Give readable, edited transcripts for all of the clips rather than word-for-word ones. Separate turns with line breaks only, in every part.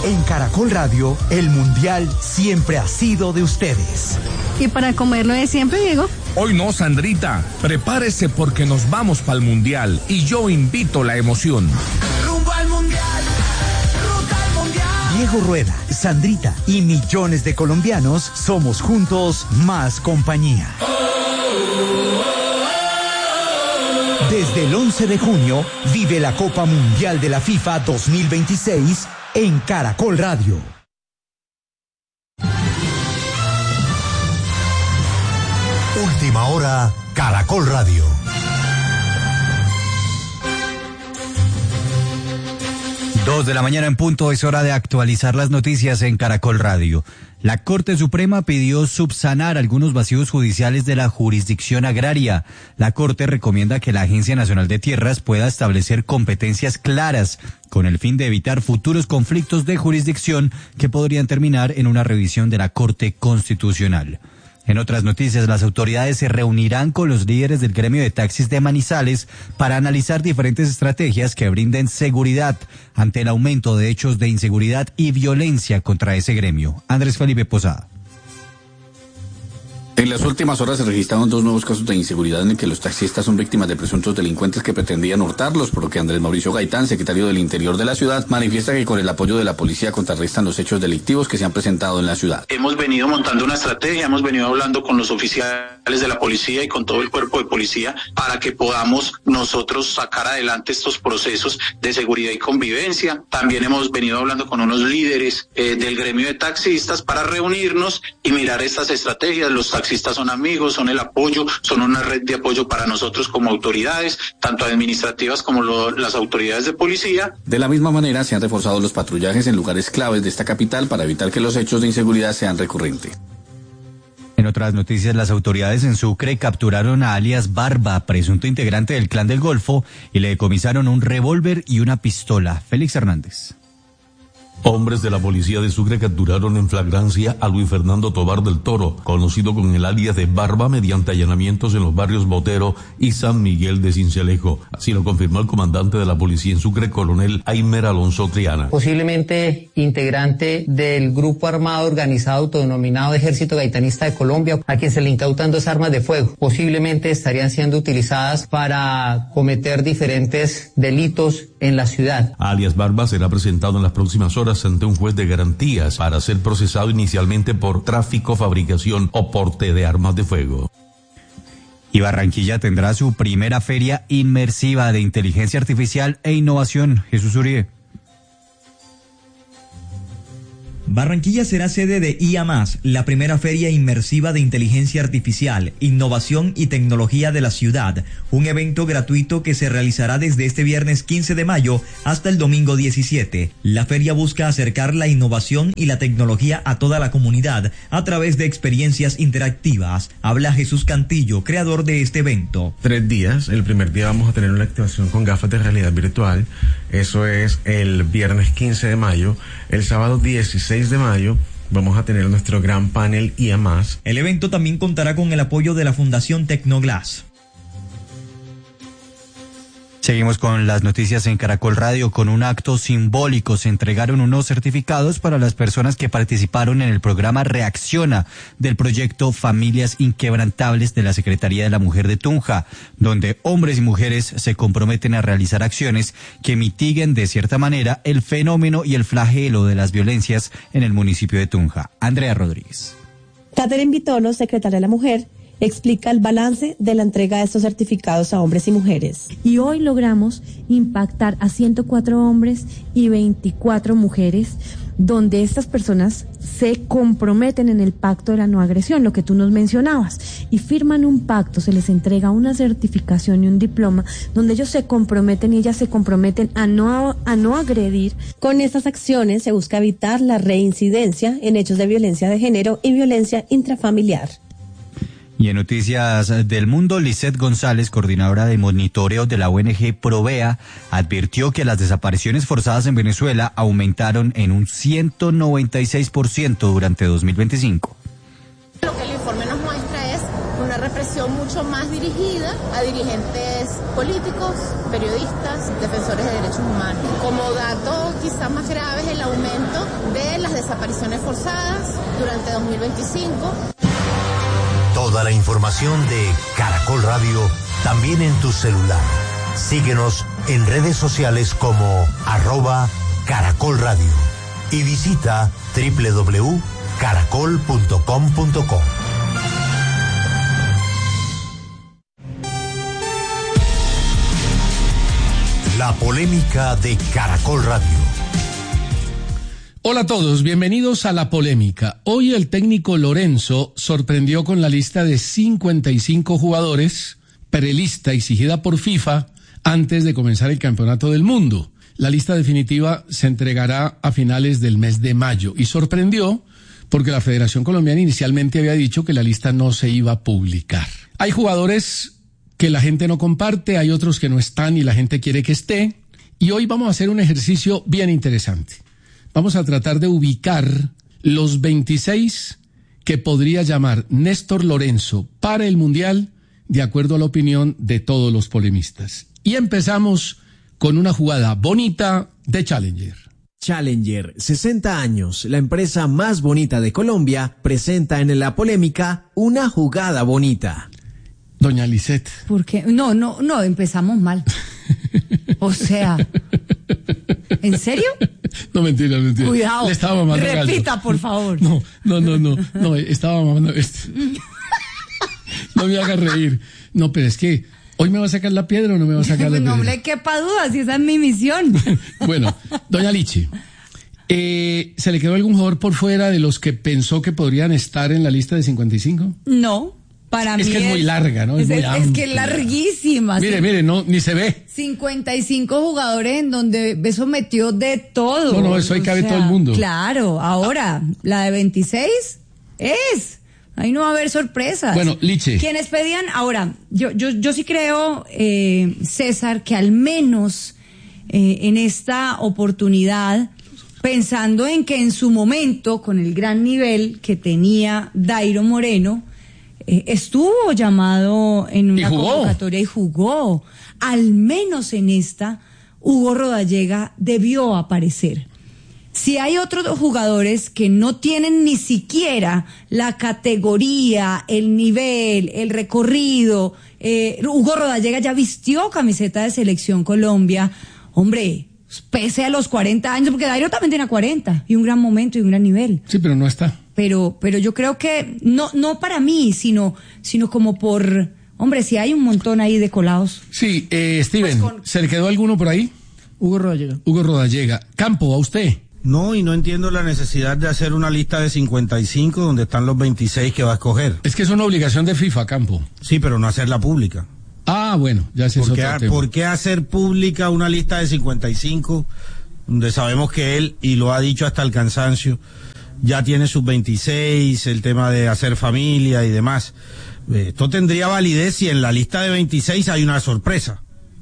En Caracol Radio, el Mundial siempre ha sido de ustedes.
¿Y para comerlo de siempre, Diego?
Hoy no, Sandrita. Prepárese porque nos vamos para el Mundial y yo invito la emoción.
Rumbo al Mundial, ruta al Mundial.
Diego Rueda, Sandrita y millones de colombianos somos juntos más compañía. Desde el 11 de junio, vive la Copa Mundial de la FIFA 2026 en Caracol Radio.
Última hora, Caracol Radio.
Dos de la mañana en punto, es hora de actualizar las noticias en Caracol Radio. La Corte Suprema pidió subsanar algunos vacíos judiciales de la jurisdicción agraria. La Corte recomienda que la Agencia Nacional de Tierras pueda establecer competencias claras con el fin de evitar futuros conflictos de jurisdicción que podrían terminar en una revisión de la Corte Constitucional. En otras noticias, las autoridades se reunirán con los líderes del gremio de taxis de Manizales para analizar diferentes estrategias que brinden seguridad ante el aumento de hechos de inseguridad y violencia contra ese gremio. Andrés Felipe Posada.
En las últimas horas se registraron 2 nuevos casos de inseguridad en el que los taxistas son víctimas de presuntos delincuentes que pretendían hurtarlos, por lo que Andrés Mauricio Gaitán, secretario del Interior de la ciudad, manifiesta que con el apoyo de la policía contrarrestan los hechos delictivos que se han presentado en la ciudad.
Hemos venido montando una estrategia, hemos venido hablando con los oficiales de la policía y con todo el cuerpo de policía para que podamos nosotros sacar adelante estos procesos de seguridad y convivencia. También hemos venido hablando con unos líderes del gremio de taxistas para reunirnos y mirar estas estrategias. Los taxistas son amigos, son el apoyo, son una red de apoyo para nosotros como autoridades, tanto administrativas como las autoridades de policía.
De la misma manera, se han reforzado los patrullajes en lugares claves de esta capital para evitar que los hechos de inseguridad sean recurrentes.
En otras noticias, las autoridades en Sucre capturaron a alias Barba, presunto integrante del Clan del Golfo, y le decomisaron un revólver y una pistola. Félix Hernández.
Hombres de la policía de Sucre capturaron en flagrancia a Luis Fernando Tobar del Toro, conocido con el alias de Barba, mediante allanamientos en los barrios Botero y San Miguel de Cincelejo. Así lo confirmó el comandante de la policía en Sucre, coronel Aymer Alonso Triana.
Posiblemente integrante del grupo armado organizado autodenominado Ejército Gaitanista de Colombia, a quien se le incautan 2 armas de fuego. Posiblemente estarían siendo utilizadas para cometer diferentes delitos en la ciudad.
Alias Barba será presentado en las próximas horas ante un juez de garantías para ser procesado inicialmente por tráfico, fabricación o porte de armas de fuego.
Y Barranquilla tendrá su primera feria inmersiva de inteligencia artificial e innovación. Jesús Uribe.
Barranquilla será sede de IA+, la primera feria inmersiva de inteligencia artificial, innovación y tecnología de la ciudad, un evento gratuito que se realizará desde este viernes 15 de mayo hasta el domingo 17. La feria busca acercar la innovación y la tecnología a toda la comunidad a través de experiencias interactivas. Habla Jesús Cantillo, creador de este evento.
3 días, el primer día vamos a tener una activación con gafas de realidad virtual, eso es el viernes 15 de mayo, el sábado 16 de mayo vamos a tener nuestro gran panel IA+.
El evento también contará con el apoyo de la Fundación Tecnoglass.
Seguimos con las noticias en Caracol Radio. Con un acto simbólico se entregaron unos certificados para las personas que participaron en el programa Reacciona del proyecto Familias Inquebrantables de la Secretaría de la Mujer de Tunja, donde hombres y mujeres se comprometen a realizar acciones que mitiguen de cierta manera el fenómeno y el flagelo de las violencias en el municipio de Tunja. Andrea Rodríguez.
Catherine Vitolo, secretaria de la Mujer, explica el balance de la entrega de estos certificados a hombres y mujeres.
Y hoy logramos impactar a 104 hombres y 24 mujeres, donde estas personas se comprometen en el pacto de la no agresión, lo que tú nos mencionabas, y firman un pacto, se les entrega una certificación y un diploma, donde ellos se comprometen y ellas se comprometen a no agredir.
Con estas acciones se busca evitar la reincidencia en hechos de violencia de género y violencia intrafamiliar.
Y en noticias del mundo, Lisette González, coordinadora de monitoreo de la ONG Provea, advirtió que las desapariciones forzadas en Venezuela aumentaron en un 196% durante 2025.
Lo que el informe nos muestra es una represión acción mucho más dirigida a dirigentes políticos, periodistas, defensores de derechos humanos. Como dato quizá más grave es el aumento de las desapariciones forzadas durante 2025.
Toda la información de Caracol Radio también en tu celular. Síguenos en redes sociales como @Caracol Radio y visita www.caracol.com.co. La polémica de Caracol Radio.
Hola a todos, bienvenidos a La Polémica. Hoy el técnico Lorenzo sorprendió con la lista de 55 jugadores, prelista exigida por FIFA antes de comenzar el Campeonato del Mundo. La lista definitiva se entregará a finales del mes de mayo y sorprendió porque la Federación Colombiana inicialmente había dicho que la lista no se iba a publicar. Hay jugadores que la gente no comparte, hay otros que no están y la gente quiere que esté, y hoy vamos a hacer un ejercicio bien interesante. Vamos a tratar de ubicar los 26 que podría llamar Néstor Lorenzo para el Mundial, de acuerdo a la opinión de todos los polemistas. Y empezamos con una jugada bonita de Challenger.
Challenger, 60 años, la empresa más bonita de Colombia, presenta en La Polémica una jugada bonita.
Doña Lisette.
¿Por qué? No, empezamos mal. O sea, ¿en serio?
No, mentira.
Cuidado.
Le estaba mamando
repita,
gallo.
por favor.
No, estaba mamando. No me haga reír. No, pero es que, ¿hoy me va a sacar la piedra o no me va a sacar la piedra?
No le quepa duda, si esa es mi misión.
Bueno, doña Lichi, ¿se le quedó algún jugador por fuera de los que pensó que podrían estar en la lista de 55?
No. Para
es
mí
que es muy larga, ¿no?
Es que es larguísima.
Mire, no, ni se ve.
55 jugadores en donde eso metió de todo.
No, eso ahí cabe todo el mundo.
Claro, ahora, la de 26 es. Ahí no va a haber sorpresas.
Bueno, Liche.
Quienes pedían, ahora, yo sí creo, César, que al menos en esta oportunidad, pensando en que en su momento, con el gran nivel que tenía Dairo Moreno, estuvo llamado en una convocatoria y jugó. Al menos en esta, Hugo Rodallega debió aparecer. Si hay otros jugadores que no tienen ni siquiera la categoría, el nivel, el recorrido, Hugo Rodallega ya vistió camiseta de Selección Colombia. Hombre, pese a los 40 años, porque Dairo también tiene 40, y un gran momento y un gran nivel.
Sí, pero no está.
Pero yo creo que, no para mí, sino como por, hombre, si hay un montón ahí de colados.
Sí, Steven, ¿se le quedó alguno por ahí?
Hugo Rodallega.
Hugo Rodallega. Campo, ¿a usted?
No, y no entiendo la necesidad de hacer una lista de 55 donde están los 26 que va a escoger.
Es que es una obligación de FIFA, Campo.
Sí, pero no hacerla pública.
Ah, bueno, ya se hizo otro tema.
¿Por qué hacer pública una lista de 55 donde sabemos que él, y lo ha dicho hasta el cansancio, ya tiene sus 26, el tema de hacer familia y demás? Esto tendría validez si en la lista de 26 hay una sorpresa.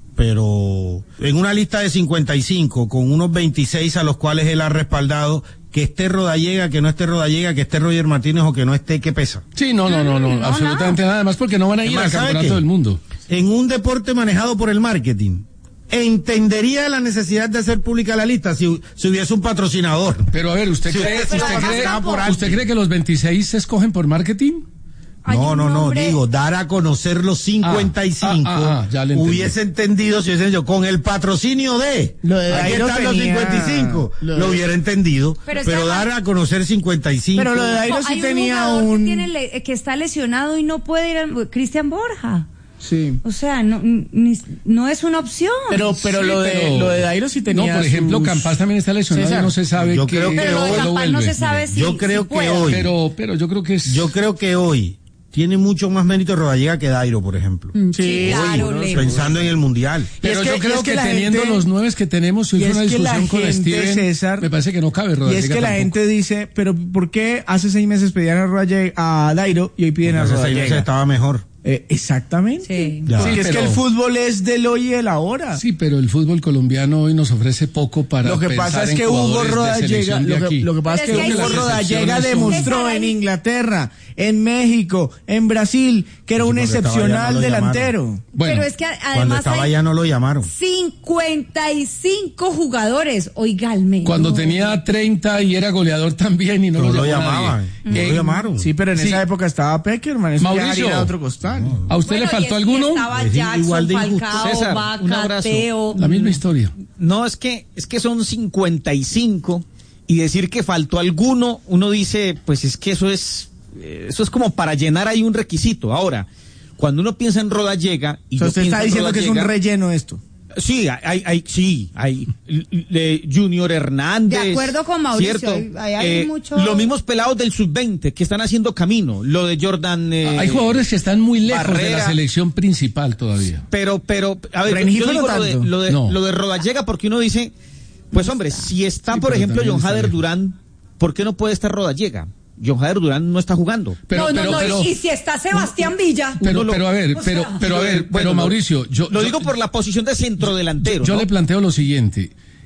Pero en una lista de 55, con unos 26 a los cuales él ha respaldado, que esté Rodallega, que no esté Rodallega, que esté Roger Martínez o que no esté, ¿qué pesa?
Sí, no, absolutamente nada más, porque no van a ir al campeonato del mundo.
En un deporte manejado por el marketing, entendería la necesidad de hacer pública la lista si hubiese un patrocinador.
Pero a ver, ¿usted cree que los 26 se escogen por marketing?
No, digo, dar a conocer los 55, hubiese entendido si hubiesen dicho, con el patrocinio de, ahí están los 55, lo hubiera entendido, pero dar a conocer 55.
Pero lo de Dairo sí tenía que está lesionado y no puede ir Cristian Borja.
Sí.
O sea, no es una opción.
Pero lo de Dairo sí tenía.
No, por ejemplo, Campas también está lesionado, César, y no se sabe
yo creo que
lo de Campas no se sabe si
yo creo que hoy.
Pero yo creo que es.
Yo creo que hoy tiene mucho más mérito Rodallega que Dairo, por ejemplo.
Sí, claro,
pensando en el Mundial.
Pero yo creo que teniendo los 9 que tenemos, si hubiera una discusión con Steven,
César,
me parece que no cabe Rodallega.
Y es que la gente dice, pero ¿por qué hace 6 meses pedían a Dairo y hoy piden a Rodallega? Hace 6 meses estaba mejor. Exactamente.
Sí.
Porque es que el fútbol es del hoy y del ahora.
Sí, pero el fútbol colombiano hoy nos ofrece poco para
lo que pasa es que Hugo Rodallega, lo que pasa es que Hugo Rodallega demostró en Inglaterra, en México, en Brasil,
que era un excepcional delantero.
Bueno,
pero es que además
cuando estaba allá no lo llamaron.
55 jugadores, oigalme.
Cuando tenía 30 y era goleador también y no lo
llamaban. No lo llamaron.
Sí, pero en esa época estaba Peckerman, eso
Mauricio,
ya a otro costado.
¿A usted le faltó alguno?
Estaba Jackson,
igual de
Falcao,
César, un
Vaca,
abrazo.
Teo.
La misma historia.
No, es que son 55 y decir que faltó alguno, uno dice, pues es que eso es como para llenar ahí un requisito. Ahora, cuando uno piensa en Rodallega y
usted está diciendo que es un relleno esto.
Sí, hay Junior Hernández.
De acuerdo con Mauricio,
¿cierto?
hay mucho...
Los mismos pelados del sub-20 que están haciendo camino, lo de Jordan.
Hay jugadores que están muy lejos
Barrera,
de la selección principal todavía.
Pero, a ver, yo digo lo de Rodallega porque uno dice, pues hombre, si está, por ejemplo, John Hader Durán, ¿por qué no puede estar Rodallega? John Hader Durán no está jugando.
Pero, y si está Sebastián Villa.
Pero Mauricio,
lo digo por la posición de centrodelantero.
Yo le planteo lo siguiente.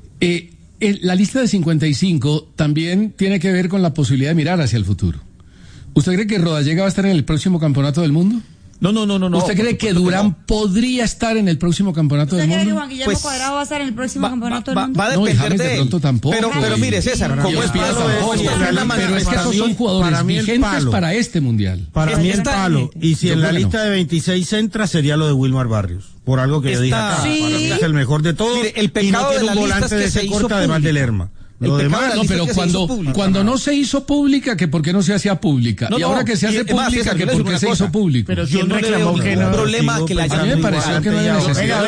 La lista de 55 también tiene que ver con la posibilidad de mirar hacia el futuro. ¿Usted cree que Rodallega va a estar en el próximo campeonato del mundo?
No.
¿Usted cree que Durán podría estar en el próximo campeonato del mundo?
¿Usted cree que Juan Guillermo Cuadrado va a estar en el próximo campeonato del mundo?
Va a depender
de pronto tampoco.
Pero mire, César, como es
pero es que esos son jugadores vigentes para este mundial.
Para mí el palo. Y si en la lista de 26 entra, sería lo de Wilmar Barrios. Por algo que yo dije acá.
Sí.
Para mí es el mejor de todos.
Mire, el pecado
y no
de la
un
lista
volante
es que
de
se
ese
hizo
corte además de Lerma. Lo demás,
pero cuando no se hizo pública, que por qué no se hacía pública. Y ahora que se hace pública, que por qué se hizo público.
Pero ¿quién reclamó que no?
Problema que la
a mí me pareció que no era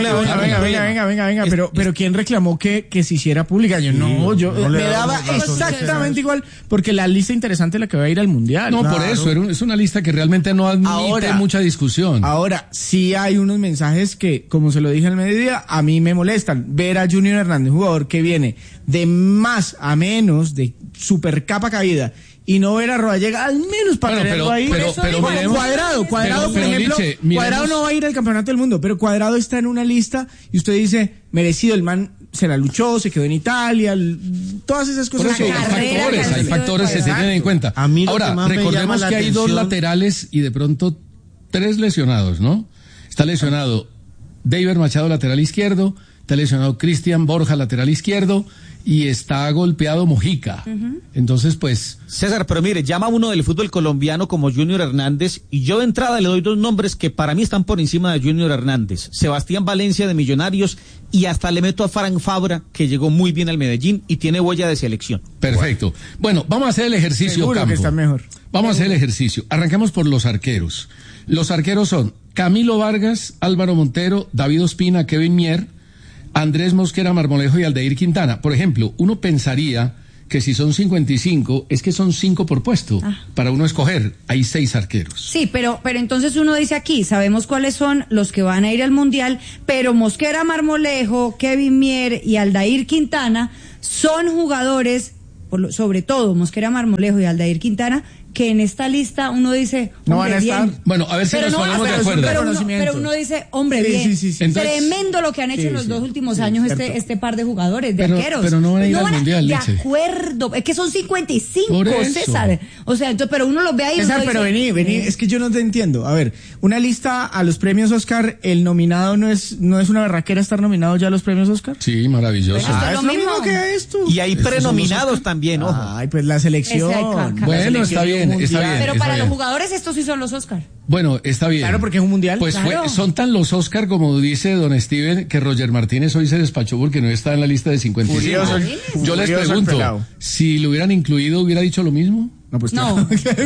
necesario.
Venga, pero ¿quién reclamó que se hiciera pública? Yo me daba exactamente igual, porque la lista interesante es la que va a ir al Mundial.
No, por eso, es una lista que realmente no admite mucha discusión.
Ahora, sí hay unos mensajes que, como se lo dije al mediodía, a mí me molestan. Ver a Junior Hernández, jugador que viene de más a menos, de super capa caída, y no ver a Rodallega al menos para tenerlo ahí.
Pero
Cuadrado, por ejemplo,
Liche,
Cuadrado no va a ir al campeonato del mundo, pero Cuadrado está en una lista y usted dice, merecido, el man se la luchó, se quedó en Italia, todas esas cosas.
Hay factores que se tienen en cuenta. Ahora, recordemos que hay dos laterales y de pronto 3 lesionados, ¿no? Está lesionado David Machado, lateral izquierdo, está lesionado Cristian Borja, lateral izquierdo, y está golpeado Mojica. Entonces, pues...
César, pero mire, llama uno del fútbol colombiano como Junior Hernández, y yo de entrada le doy 2 nombres que para mí están por encima de Junior Hernández. Sebastián Valencia de Millonarios, y hasta le meto a Frank Fabra, que llegó muy bien al Medellín y tiene huella de selección.
Perfecto. Bueno, vamos a hacer el ejercicio.
Seguro
Campo.
Que está mejor.
Vamos a hacer el ejercicio. Arrancamos por los arqueros. Los arqueros son Camilo Vargas, Álvaro Montero, David Ospina, Kevin Mier, Andrés Mosquera Marmolejo y Aldair Quintana. Por ejemplo, uno pensaría que si son 55, es que son 5 por puesto. Para uno escoger, hay 6 arqueros.
Sí, pero entonces uno dice aquí, sabemos cuáles son los que van a ir al Mundial, pero Mosquera Marmolejo, Kevin Mier y Aldair Quintana son jugadores, sobre todo Mosquera Marmolejo y Aldair Quintana, que en esta lista uno dice,
no van a estar.
Bueno, a ver si nos ponemos de acuerdo.
Pero uno dice, hombre, bien.
Sí.
Entonces,
tremendo lo que han hecho en los 2 últimos años este par de jugadores, de arqueros.
Pero no van a ir al Mundial,
de
Liche.
acuerdo, es que son 55, César. O sea, entonces, pero uno los ve ahí.
César, pero vení, es que yo no te entiendo. A ver, una lista a los premios Oscar, el nominado no es una berraquera estar nominado ya a los premios Oscar.
Sí, maravilloso.
Bueno,
es lo mismo que esto.
Y hay prenominados también, ojo.
Ay, pues la selección.
Bueno, está bien.
Pero para los jugadores estos sí son los Oscar.
Bueno, está bien.
Claro, porque es un mundial.
Pues
claro.
son tan los Oscar, como dice don Steven, que Roger Martínez hoy se despachó porque no está en la lista de 55. Yo les pregunto, si lo hubieran incluido, ¿hubiera dicho lo mismo?
No, pues
no.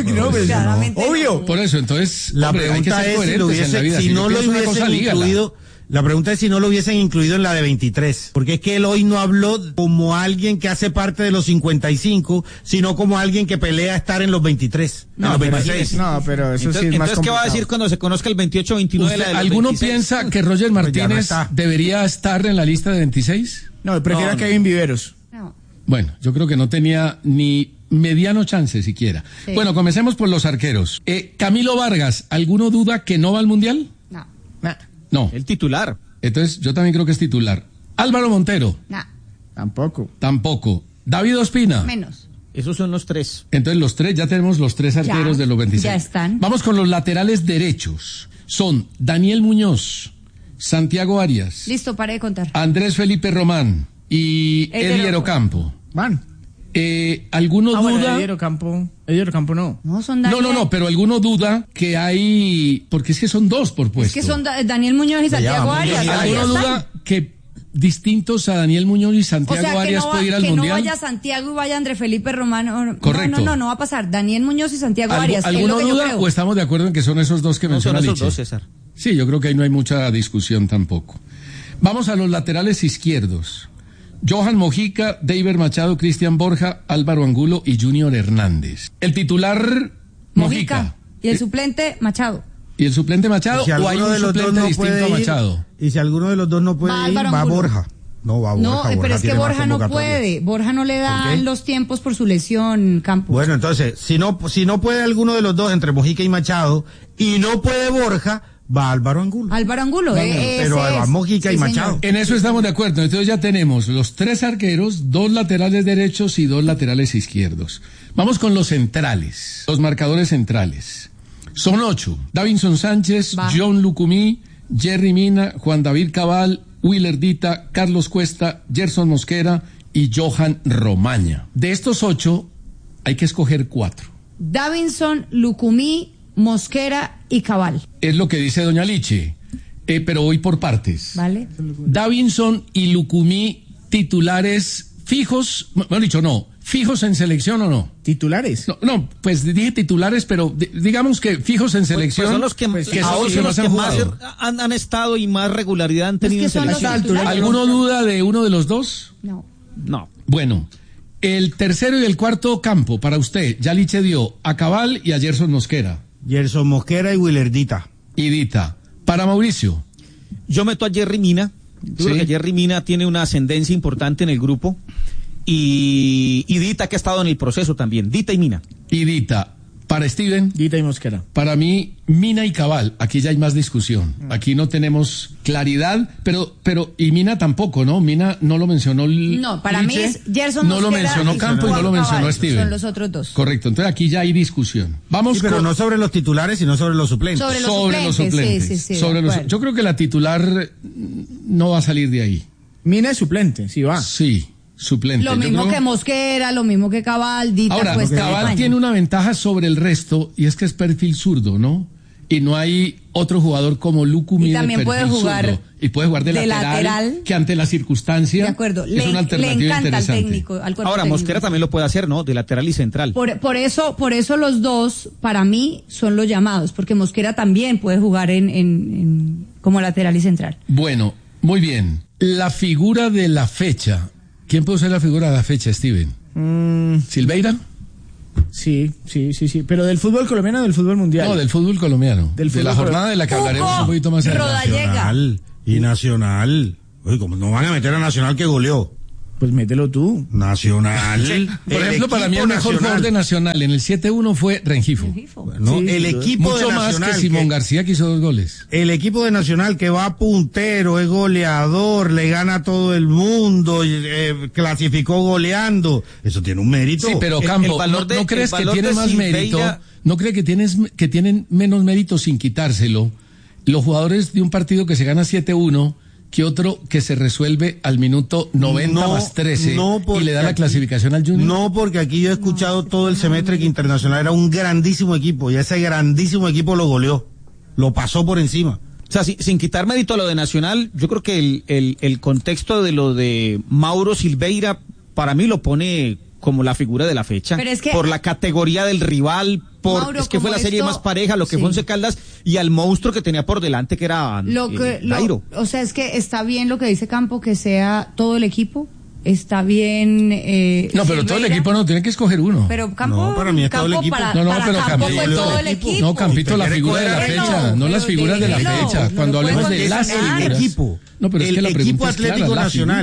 Obvio.
Por eso, entonces,
la pregunta es si no lo hubiesen incluido. La pregunta es si no lo hubiesen incluido en la de 23, porque es que él hoy no habló como alguien que hace parte de los 55, sino como alguien que pelea a estar en los 23, en los 26.
No, pero eso
entonces,
sí es más
complicado. ¿Qué va a decir cuando se conozca el 28-29 de la de
¿Alguno
26?
piensa que Roger Martínez debería estar en la lista de 26?
No, prefiero a Kevin Viveros.
No.
Bueno, yo creo que no tenía ni mediano chance siquiera. Sí. Bueno, comencemos por los arqueros. Camilo Vargas, ¿alguno duda que no va al Mundial? No.
El titular.
Entonces, yo también creo que es titular. Álvaro Montero.
No.
Tampoco.
David Ospina.
Menos.
Esos son los 3.
Entonces los 3, ya tenemos los 3 arqueros de los 26.
Ya están.
Vamos con los laterales derechos. Son Daniel Muñoz, Santiago Arias.
Listo, pare de contar.
Andrés Felipe Román y Eddie Ocampo.
Van.
¿Alguno duda?
Eddie Ocampo no.
No, son Daniel.
No, pero alguno duda que hay, porque es que son 2 por puesto.
Es que son Daniel Muñoz y Santiago Arias.
¿Alguno duda que distintos a Daniel Muñoz y Santiago Arias puede ir al Mundial?
Que no vaya Santiago y vaya Andrés Felipe Román.
Correcto.
No va a pasar. Daniel Muñoz y Santiago Arias.
¿Alguno duda o estamos de acuerdo en que son esos 2 que menciona Liche?
Son esos 2, César.
Sí, yo creo que ahí no hay mucha discusión tampoco. Vamos a los laterales izquierdos. Johan Mojica, David Machado, Cristian Borja, Álvaro Angulo y Junior Hernández. El titular, Mojica.
Y el suplente, Machado.
¿Y el suplente Machado? ¿O hay un suplente distinto a Machado?
Y si alguno de los 2 no puede ir, va Borja. No, va Borja.
No, pero es que Borja no puede. Borja no le dan los tiempos por su lesión, Campos.
Bueno, entonces, si no puede alguno de los 2 entre Mojica y Machado, y no puede Borja, va Álvaro Angulo.
Pero
va Mojica y Machado.
En eso estamos de acuerdo. Entonces ya tenemos los 3 arqueros, 2 laterales derechos y 2 laterales izquierdos. Vamos con los centrales, los marcadores centrales. Son 8. Davinson Sánchez, John Lucumí, Jerry Mina, Juan David Cabal, Willer Dita, Carlos Cuesta, Gerson Mosquera y Johan Romaña. De estos 8 hay que escoger 4.
Davinson, Lucumí, Mosquera y Cabal.
Es lo que dice doña Liche, pero voy por partes.
Vale.
Davinson y Lucumí titulares fijos, mejor dicho, ¿fijos en selección o no?
¿Titulares?
No, pues dije titulares, pero digamos que fijos en selección.
Pues son los que más han estado y más regularidad han tenido en selección.
¿Alguno duda de uno de los 2?
No.
Bueno, el tercero y el cuarto campo para usted, ya Liche dio a Cabal y a Gerson Mosquera.
Gerson Mosquera y Willer Dita.
Y Dita. Para Mauricio.
Yo meto a Jerry Mina. Yo creo que Jerry Mina tiene una ascendencia importante en el grupo. Y Dita, que ha estado en el proceso también. Dita y Mina.
Y Dita. Para Steven.
Dita y Mosquera.
Para mí, Mina y Cabal. Aquí ya hay más discusión. Aquí no tenemos claridad, pero y Mina tampoco, ¿no? Mina no lo mencionó.
No, para mí es Gerson Mosquera.
No lo mencionó Campo y no lo mencionó Steven.
Son los otros 2.
Correcto. Entonces aquí ya hay discusión. Vamos
pero no sobre los titulares, sino sobre los suplentes.
Sobre los suplentes. Sí,
yo creo que la titular no va a salir de ahí.
Mina es suplente, sí va.
Sí. Suplente.
Lo mismo que Mosquera, lo mismo que Cabal, Dita.
Ahora,
Cuesta,
Cabal tiene una ventaja sobre el resto y es que es perfil zurdo, ¿no? Y no hay otro jugador como Lucumí de perfil
puede jugar
zurdo. Y puede jugar de lateral, que ante la circunstancia
de acuerdo.
Es una alternativa
le encanta
interesante.
Al técnico, al cuerpo
Ahora,
técnico.
Mosquera también lo puede hacer, ¿no? De lateral y central.
Por eso los 2, para mí, son los llamados, porque Mosquera también puede jugar como lateral y central.
Bueno, muy bien. La figura de la fecha. ¿Quién puede ser la figura de la fecha, Steven? ¿Silveira?
Sí. Pero ¿del fútbol colombiano o del fútbol mundial?
No, del fútbol colombiano. De la jornada de la que hablaremos un poquito más adelante.
Nacional y Nacional. Oye, como no van a meter a Nacional que goleó.
Pues mételo tú.
Nacional.
Por ejemplo, para mí el mejor jugador de Nacional en el 7-1 fue Rengifo.
No, el equipo
mucho
de
más
Nacional
que Simón García, que hizo 2 goles.
El equipo de Nacional que va puntero, es goleador, le gana a todo el mundo, clasificó goleando. Eso tiene un mérito.
Sí, pero Campo, ¿no crees que tiene más mérito? ¿No crees que tienen menos mérito sin quitárselo los jugadores de un partido que se gana 7-1 que otro que se resuelve al minuto 90 más 13 y le da la clasificación al Junior?
No, porque aquí yo he escuchado todo el semestre que Internacional era un grandísimo equipo y ese grandísimo equipo lo goleó, lo pasó por encima.
O sea, sin quitar mérito a lo de Nacional, yo creo que el contexto de lo de Mauro Silveira para mí lo pone como la figura de la fecha,
pero es que,
por la categoría del rival,
Mauro,
es que fue la serie más pareja, lo que fue Once Caldas y al monstruo que tenía por delante que era Nairo.
O sea, es que está bien lo que dice Campo, que sea todo el equipo, está bien.
No, pero todo el equipo no, tiene que escoger uno.
Pero Campo,
no, para mí es todo el equipo.
Pero Campo fue todo el equipo.
No, Campito, la figura de la fecha, no las figuras de la fecha. Cuando hablemos de las figuras.
El equipo.
No, pero es que la pregunta es clara,
Atlético Nacional.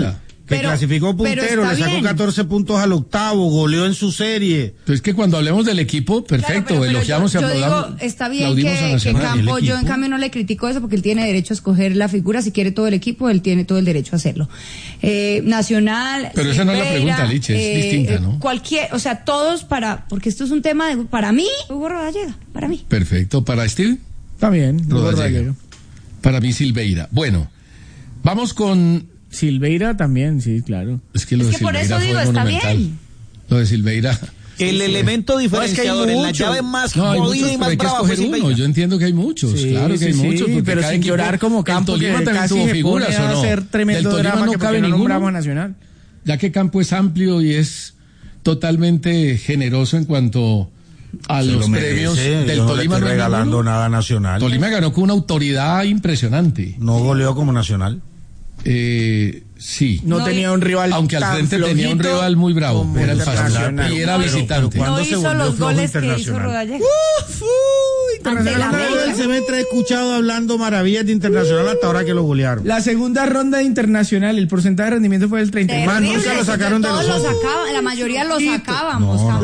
que clasificó puntero, le sacó 14 puntos al octavo, goleó en su serie.
Entonces que cuando hablemos del equipo, perfecto,
Claro, pero
elogiamos y
yo
aplaudamos.
digo, está bien que Campo, yo en cambio no le critico eso porque él tiene derecho a escoger la figura, si quiere todo el equipo, él tiene todo el derecho a hacerlo. Nacional,
pero esa no es la pregunta, Liche, es distinta, ¿no?
O sea, todos porque esto es un tema para mí, Hugo Rodallega, para mí.
Perfecto, ¿para Steve?
También,
Rodallega. Para mí Silveira. Bueno, vamos con
Silveira también, sí, claro.
Es que
Silveira por eso digo, está bien.
Lo de Silveira.
El elemento diferenciador en la llave más jodida y más brava fue Silveira.
Yo entiendo que hay muchos, claro que hay muchos.
Pero sin llorar como Campo,
el Tolima
que
también tuvo figuras, ¿o no?
Hacer tremendo
Del Tolima
drama
no
que
cabe
no
ninguno.
nombramos a Nacional.
Ya que Campo es amplio y es totalmente generoso en cuanto a los premios del
yo
Tolima.
No le estoy regalando nada a Nacional.
Tolima ganó con una autoridad impresionante.
No goleó como Nacional.
Sí.
No tenía un rival,
aunque al frente tenía un rival muy bravo, era el Pasto y era visitante.
No hizo los goles que hizo Rodallega.
El semestre he escuchado hablando maravillas de Internacional hasta ahora que lo golearon.
La segunda ronda de Internacional, el porcentaje de rendimiento fue del 30%.
Más nunca lo sacaron de los ojos.
La mayoría lo sacábamos.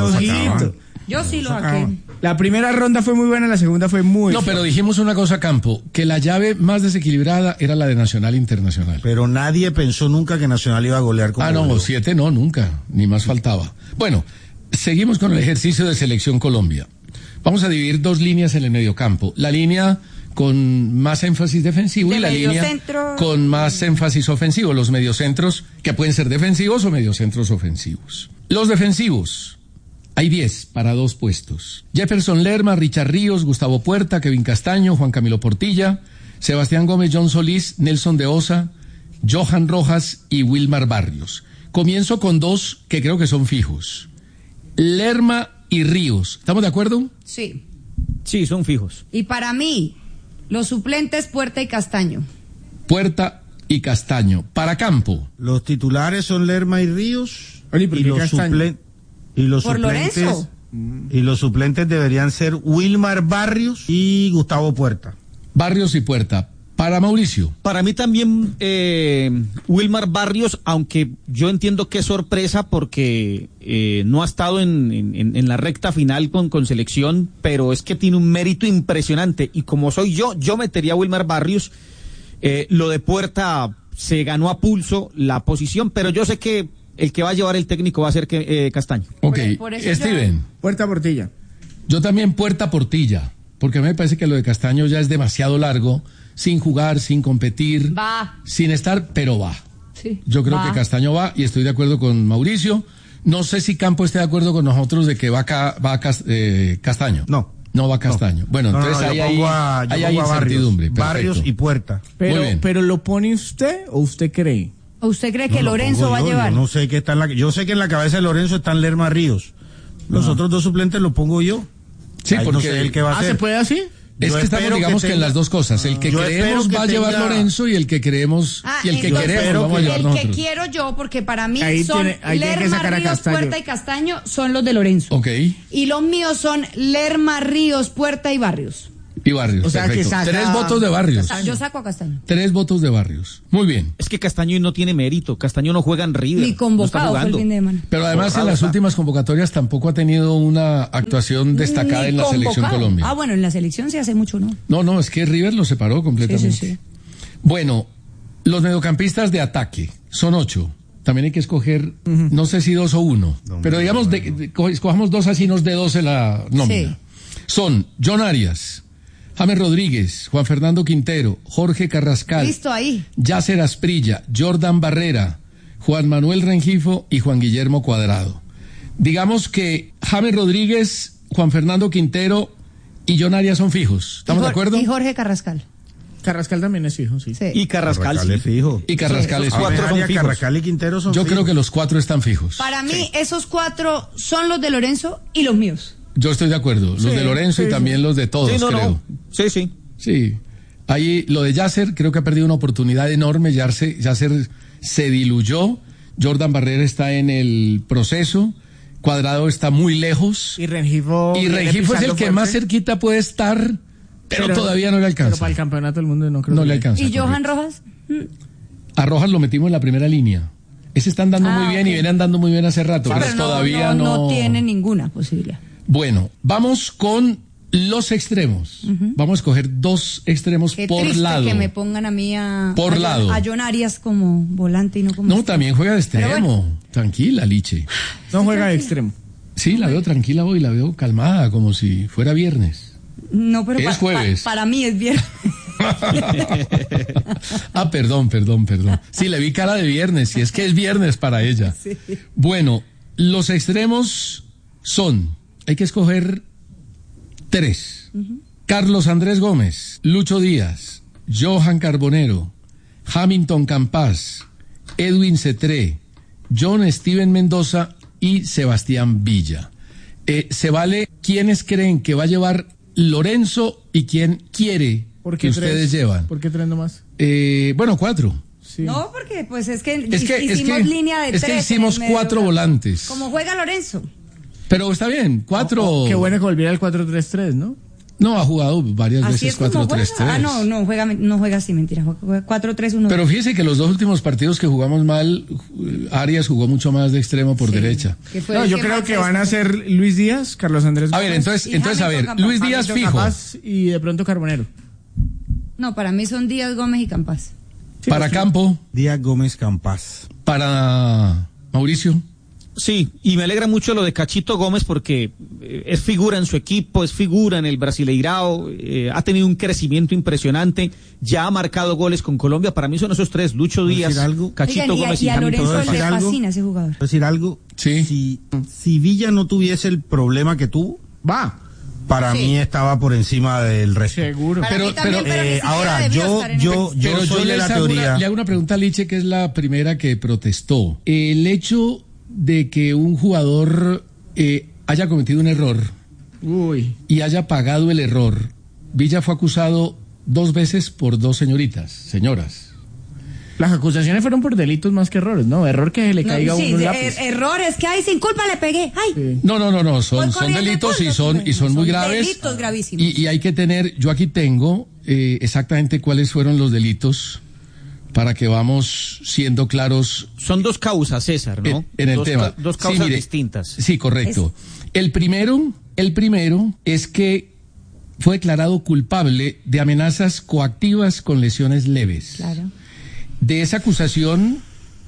Yo sí lo saqué.
La primera ronda fue muy buena, la segunda fue muy
No, pero dijimos una cosa, Campo, que la llave más desequilibrada era la de Nacional Internacional.
Pero nadie pensó nunca que Nacional iba a golear como
no, 7 no, nunca, ni más faltaba. Bueno, seguimos con el ejercicio de Selección Colombia. Vamos a dividir dos líneas en el mediocampo. La línea con más énfasis defensivo y la línea con más énfasis ofensivo. Los mediocentros que pueden ser defensivos o mediocentros ofensivos. Los defensivos. Hay 10 para 2 puestos. Jefferson Lerma, Richard Ríos, Gustavo Puerta, Kevin Castaño, Juan Camilo Portilla, Sebastián Gómez, John Solís, Nelson de Osa, Johan Rojas y Wilmar Barrios. Comienzo con 2 que creo que son fijos. Lerma y Ríos. ¿Estamos de acuerdo?
Sí.
Sí, son fijos.
Y para mí, los suplentes Puerta y Castaño.
Puerta y Castaño. Para Campo.
Los titulares son Lerma y Ríos.
Oye, ¿por qué Castaño?
Por Lorenzo.
Y los suplentes deberían ser Wilmar Barrios y Gustavo Puerta.
Barrios y Puerta. Para Mauricio.
Para mí también Wilmar Barrios, aunque yo entiendo que es sorpresa porque no ha estado en la recta final con selección, pero es que tiene un mérito impresionante. Y como soy yo metería a Wilmar Barrios. Lo de Puerta se ganó a pulso la posición, pero yo sé que el que va a llevar el técnico va a ser Castaño.
Ok, Steven.
Puerta Portilla.
Yo también Puerta Portilla, porque a mí me parece que lo de Castaño ya es demasiado largo, sin jugar, sin competir, sin estar, pero va.
Sí,
yo creo que Castaño va y estoy de acuerdo con Mauricio. No sé si Campo esté de acuerdo con nosotros de que va Castaño. No va Castaño. No. Bueno, entonces hay incertidumbre.
Barrios y Puerta.
Pero ¿lo pone usted o usted cree?
¿O usted cree que Lorenzo va a llevar?
Yo no sé qué está yo sé que en la cabeza de Lorenzo están Lerma Ríos. Los otros 2 suplentes los pongo yo.
Sí, porque
no sé el que va a hacer.
¿Se puede así?
Es que estamos, digamos que en las dos cosas. El que creemos va a llevar Lorenzo y el que creemos y el que queremos vamos a llevar nosotros.
El que quiero yo, porque para mí son Lerma, Ríos, Puerta y Castaño son los de Lorenzo.
Ok.
Y los míos son Lerma, Ríos, Puerta y Barrios.
Y Barrios,
o sea,
perfecto.
Que
3 votos de Barrios.
Yo saco a Castaño.
3 votos de Barrios. Muy bien.
Es que Castaño no tiene mérito. Castaño no juega en River.
Ni convocado fue el fin de semana.
Pero además en las últimas convocatorias tampoco ha tenido una actuación destacada en la Selección Colombia.
Bueno, en la selección se hace mucho, ¿no?
No, es que River lo separó completamente.
Sí.
Bueno, los mediocampistas de ataque son 8. También hay que escoger, no sé si 2 o 1. Pero digamos, escojamos 2 así nos de 12 la nómina. Sí. Son John Arias, James Rodríguez, Juan Fernando Quintero, Jorge Carrascal,
listo ahí.
Yasser Asprilla, Jordan Barrera, Juan Manuel Rengifo y Juan Guillermo Cuadrado. Digamos que James Rodríguez, Juan Fernando Quintero y John Arias son fijos. ¿Estamos de acuerdo?
Y Jorge Carrascal.
Carrascal también es fijo, sí.
Y Carrascal
es fijo.
Y Carrascal es fijo.
Carrascal y Quintero son
fijos. Yo creo que los 4 están fijos.
Para mí, esos 4 son los de Lorenzo y los míos.
Yo estoy de acuerdo, los de Lorenzo y también los de todos, creo. Sí. Ahí lo de Yasser, creo que ha perdido una oportunidad enorme. Yasser se diluyó. Jordan Barrera está en el proceso. Cuadrado está muy lejos.
Y Rengifo
es el que más cerquita puede estar, pero todavía no le alcanza.
Pero para el campeonato del mundo no creo.
No le alcanza.
¿Y Johan Rojas?
A Rojas lo metimos en la primera línea. Ese está andando muy bien y viene andando muy bien hace rato, pero todavía
no tiene ninguna posibilidad.
Bueno, vamos con los extremos. Vamos a escoger 2 extremos por lado.
Que me pongan a mí a
John
Arias como volante y no como...
No, también juega de extremo. Bueno. Tranquila, Liche.
No juega de extremo.
Sí, la veo tranquila hoy, la veo calmada, como si fuera viernes.
No, pero
es jueves.
Para mí es viernes.
Perdón. Sí, le vi cara de viernes, y es que es viernes para ella. Sí. Bueno, los extremos son, hay que escoger 3. Carlos Andrés Gómez, Lucho Díaz, Johan Carbonero, Hamilton Campas, Edwin Cetré, John Steven Mendoza y Sebastián Villa. Se vale quiénes creen que va a llevar Lorenzo y quién quiere que ustedes llevan.
¿Por qué 3 nomás?
Bueno, 4.
Sí. No, porque pues es que hicimos línea de 3.
Es que hicimos 4 volantes.
Como juega Lorenzo.
Pero está bien, 4.
Qué bueno que volviera al 4-3-3, ¿no?
No, ha jugado varias veces 4-3-3.
No juega así, mentira. Juega 4-3-1.
Pero fíjese que los 2 últimos partidos que jugamos mal, Arias jugó mucho más de extremo por derecha.
No, yo creo que van a ser Luis Díaz, Carlos Andrés Gómez.
A ver, entonces a ver, Luis Díaz fijo.
Campas y de pronto Carbonero.
No, para mí son Díaz, Gómez y Campas.
Sí, para Campo.
Díaz, Gómez, Campas.
Para Mauricio.
Sí, y me alegra mucho lo de Cachito Gómez porque es figura en su equipo, es figura en el Brasileirao, ha tenido un crecimiento impresionante, ya ha marcado goles con Colombia. Para mí son esos 3, Lucho Díaz, Cachito Gómez y
Hamilton. Y a Lorenzo le fascina ese jugador.
Decir algo,
sí.
Si Villa no tuviese el problema que tuvo, para mí estaba por encima del resto.
Seguro.
Pero ahora yo soy de la teoría.
Le hago una pregunta a Liche, que es la primera que protestó. El hecho de que un jugador haya cometido un error y haya pagado el error. Villa fue acusado 2 veces por 2 señoras.
Las acusaciones fueron por delitos más que errores, ¿no? Error que le caiga a uno un lápiz.
Errores que sin culpa le pegué.
Sí. No, son delitos y son muy graves.
Delitos gravísimos.
Y hay que tener, yo aquí tengo exactamente cuáles fueron los delitos para que vamos siendo claros.
Son 2 causas, César, ¿no?
En el tema.
2 causas distintas.
Sí, correcto. El primero es que fue declarado culpable de amenazas coactivas con lesiones leves.
Claro.
De esa acusación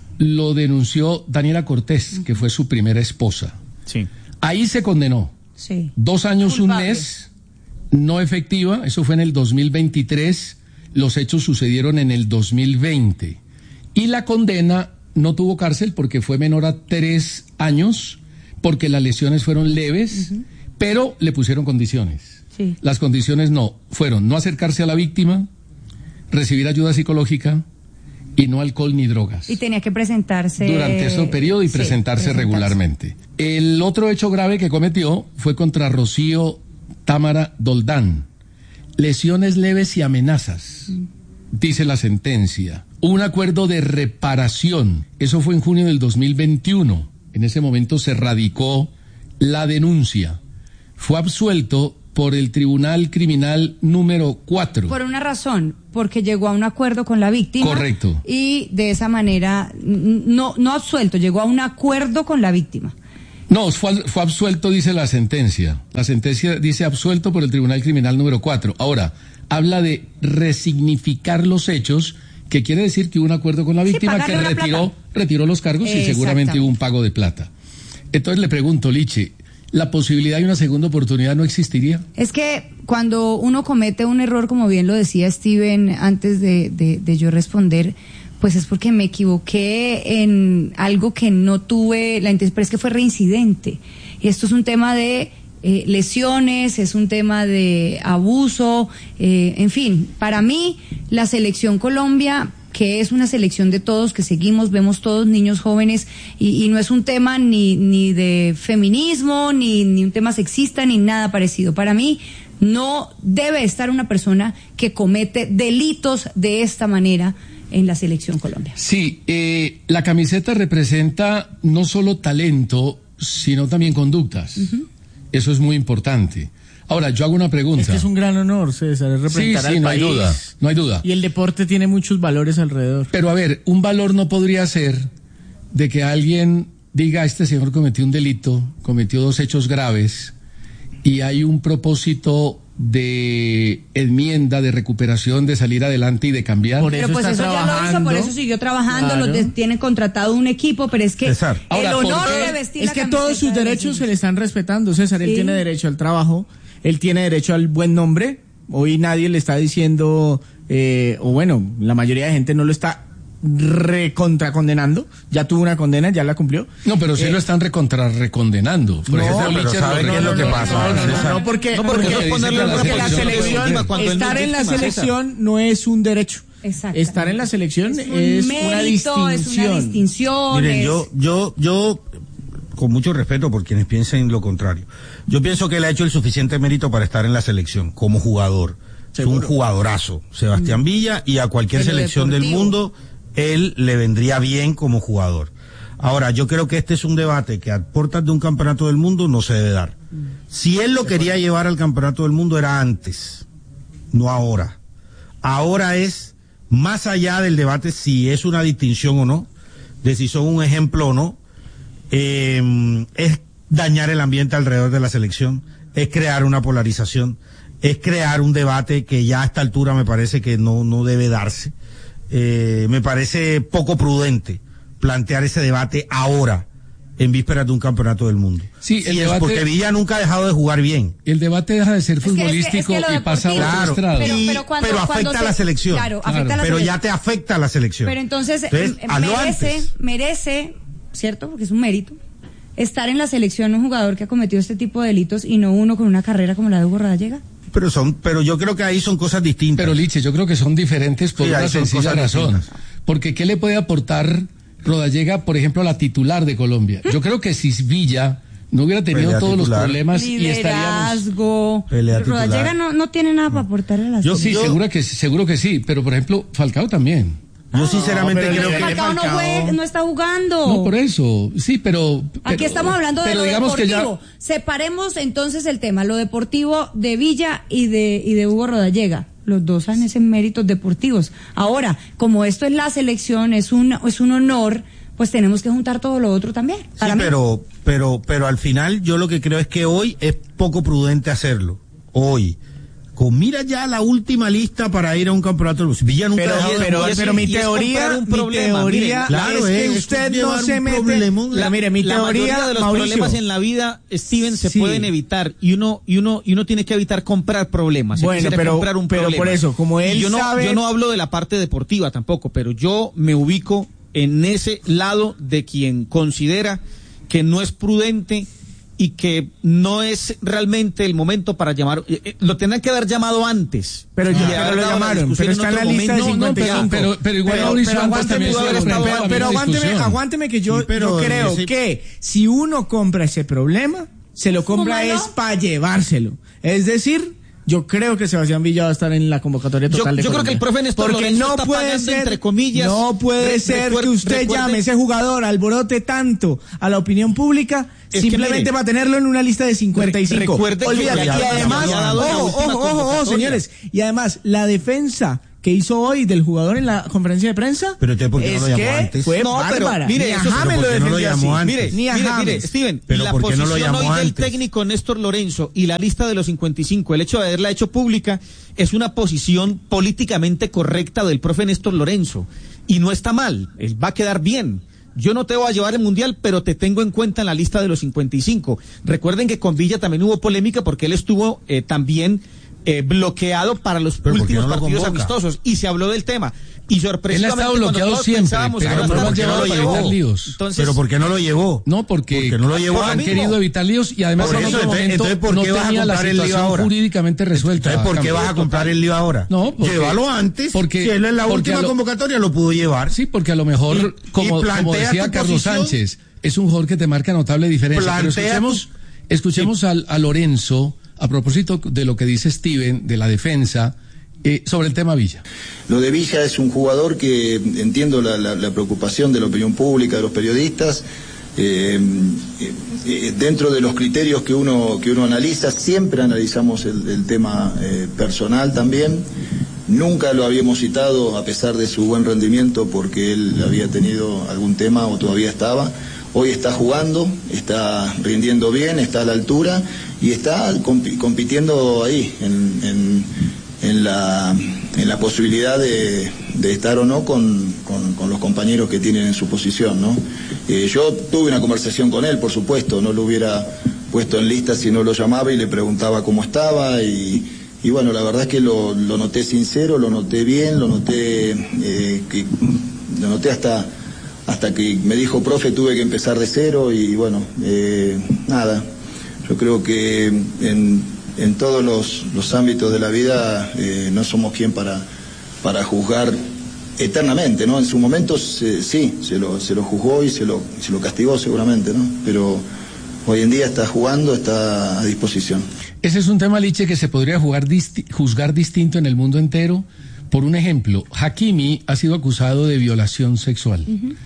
lo denunció Daniela Cortés, que fue su primera esposa.
Sí.
Ahí se condenó.
Sí.
2 años, culpable. 1 mes, no efectiva, eso fue en el 2023. Los hechos sucedieron en el 2020 y la condena no tuvo cárcel porque fue menor a 3 años, porque las lesiones fueron leves, pero le pusieron condiciones.
Sí.
Las condiciones fueron no acercarse a la víctima, recibir ayuda psicológica y no alcohol ni drogas.
Y tenía que presentarse
durante ese periodo y presentarse regularmente. El otro hecho grave que cometió fue contra Rocío Támara Doldán. Lesiones leves y amenazas, dice la sentencia. Un acuerdo de reparación, eso fue en junio del 2021. En ese momento se radicó la denuncia. Fue absuelto por el Tribunal Criminal número 4.
Por una razón, porque llegó a un acuerdo con la víctima.
Correcto.
Y de esa manera, no absuelto, llegó a un acuerdo con la víctima.
No, fue absuelto, dice la sentencia. La sentencia dice absuelto por el Tribunal Criminal número 4. Ahora, habla de resignificar los hechos, que quiere decir que hubo un acuerdo con la víctima que retiró los cargos y seguramente hubo un pago de plata. Entonces le pregunto, Liche, ¿la posibilidad de una segunda oportunidad no existiría?
Es que cuando uno comete un error, como bien lo decía Steven antes de yo responder, pues es porque me equivoqué en algo que no tuve la intención, pero es que fue reincidente. Y esto es un tema de lesiones, es un tema de abuso, en fin, para mí la selección Colombia, que es una selección de todos, que seguimos, vemos todos niños jóvenes, y no es un tema ni de feminismo, ni un tema sexista, ni nada parecido. Para mí no debe estar una persona que comete delitos de esta manera en la selección Colombia.
Sí, la camiseta representa no solo talento, sino también conductas. Eso es muy importante. Ahora, yo hago una pregunta.
Este es un gran honor, César, es representar al país.
No hay duda.
Y el deporte tiene muchos valores alrededor.
Pero a ver, un valor no podría ser de que alguien diga, este señor cometió un delito, cometió 2 hechos graves, y hay un propósito de enmienda, de recuperación, de salir adelante y de cambiar.
Pero pues eso ya lo hizo, por eso siguió trabajando, claro. Tiene contratado un equipo, pero es que
César.
El honor de vestir
es que todos sus derechos se le están respetando, César. Él tiene derecho al trabajo, él tiene derecho al buen nombre. Hoy nadie le está diciendo, o bueno, la mayoría de gente no lo está recontracondenando, ya tuvo una condena, ya la cumplió.
No, pero sí lo están recondenando. Por ejemplo,
pero ¿sabe qué es lo que pasa?
No, porque la selección, estar en la selección no es un derecho. Estar en la selección es una distinción.
Miren, yo con mucho respeto por quienes piensen lo contrario. Yo pienso que él ha hecho el suficiente mérito para estar en la selección como jugador. ¿Seguro? Es un jugadorazo, Sebastián Villa, y a cualquier selección del mundo él le vendría bien como jugador. Ahora, yo creo que este es un debate que a puertas de un campeonato del mundo no se debe dar. Si él lo quería llevar al campeonato del mundo era antes, no ahora. Ahora es más allá del debate si es una distinción o no, de si son un ejemplo o no, es dañar el ambiente alrededor de la selección, es crear una polarización, es crear un debate que ya a esta altura me parece que no debe darse. Me parece poco prudente plantear ese debate ahora, en vísperas de un campeonato del mundo.
Sí, el debate,
porque Villa nunca ha dejado de jugar bien.
El debate deja de ser futbolístico y pasa a otro estrado.
Pero afecta a la selección.
Claro, afecta a la
pero
selección.
Ya te afecta a la selección.
Pero entonces merece, ¿cierto? Porque es un mérito, estar en la selección un jugador que ha cometido este tipo de delitos y no uno con una carrera como la de Hugo Rodallega.
Pero yo creo que ahí son cosas distintas.
Pero Liche, yo creo que son diferentes por una sencilla razón.
Distintas.
Porque ¿qué le puede aportar Rodallega, por ejemplo, a la titular de Colombia? Yo creo que si Villa no hubiera tenido todos los problemas y estaríamos...
Rodallega no tiene nada para aportarle a la selección.
Sí, seguro que sí, pero por ejemplo, Falcao también.
Yo sinceramente creo que
Falcao no está jugando.
No, por eso, sí, pero
aquí estamos hablando de lo deportivo. Separemos entonces el tema, lo deportivo de Villa y de Hugo Rodallega. Los dos han ese méritos deportivos. Ahora, como esto es la selección, es un honor, pues tenemos que juntar todo lo otro también.
Sí, pero al final yo lo que creo es que hoy es poco prudente hacerlo. Hoy. Mira ya la última lista para ir a un campeonato. Villa nunca
pero mi teoría
claro,
es que usted no se mete. Mi teoría
de los problemas en la vida, Steven, se pueden evitar y uno tiene que evitar comprar problemas.
Bueno, pero por eso, como él sabe,
yo no hablo de la parte deportiva tampoco, pero yo me ubico en ese lado de quien considera que no es prudente y que no es realmente el momento para llamar, lo tendrán que haber llamado antes.
Pero ya lo llamaron, pero está en la lista de 55.
Pero igual
aguánteme que yo creo que si uno compra ese problema, se lo compra es para llevárselo. Es decir, yo creo que Sebastián Villa va a estar en la convocatoria total de Colombia.
Yo creo que el profe Néstor Lorenzo está pagando, entre comillas.
No puede ser que usted llame a ese jugador, alborote tanto a la opinión pública, simplemente para tenerlo en una lista de 55. Olvídate. Y además, ojo, señores. Y además, la defensa que hizo hoy del jugador en la conferencia de prensa.
Pero usted, ¿por qué no lo llamó antes?
Fue bárbara.
Mire,
a James lo defendió así.
Mire, Steven,
pero
la
¿por qué no lo
posición
llamó
hoy del
antes?
técnico Néstor Lorenzo y la lista de los 55, el hecho de haberla hecho pública, es una posición políticamente correcta del profe Néstor Lorenzo. Y no está mal, él va a quedar bien. Yo no te voy a llevar el mundial, pero te tengo en cuenta en la lista de los 55. Recuerden que con Villa también hubo polémica porque él estuvo también bloqueado para los últimos partidos amistosos y se habló del tema. Y sorpresivamente,
él ha estado bloqueado siempre, pero no lo llevó a evitar líos.
Entonces, ¿pero por qué no lo llevó?
No, porque
no lo llevó.
Han querido evitar líos y además en ese momento no tenía la situación jurídicamente resuelta.
Entonces, ¿por qué vas a comprar el lío ahora?
No,
llévalo antes. Porque si él en la última convocatoria lo pudo llevar.
Sí, porque a lo mejor, como decía Carlos Sánchez, es un jugador que te marca notable diferencia. Pero escuchemos a Lorenzo a propósito de lo que dice Steven de la defensa. Sobre el tema Villa.
Lo de Villa es un jugador que entiendo la preocupación de la opinión pública, de los periodistas, dentro de los criterios que uno analiza, siempre analizamos el tema personal también, Nunca lo habíamos citado a pesar de su buen rendimiento porque él había tenido algún tema o todavía estaba. Hoy está jugando, está rindiendo bien, está a la altura y está compitiendo ahí en la posibilidad de estar o no con los compañeros que tienen en su posición, ¿no? Yo tuve una conversación con él, por supuesto, no lo hubiera puesto en lista si no lo llamaba y le preguntaba cómo estaba y bueno, la verdad es que lo noté sincero, lo noté bien, lo noté hasta que me dijo, profe, tuve que empezar de cero y bueno, nada, yo creo que en todos los ámbitos de la vida no somos quien para juzgar eternamente, ¿no? En su momento sí, se lo juzgó y se lo castigó seguramente, ¿no? Pero hoy en día está jugando, está a disposición.
Ese es un tema, Liche, que se podría juzgar distinto en el mundo entero. Por un ejemplo, Hakimi ha sido acusado de violación sexual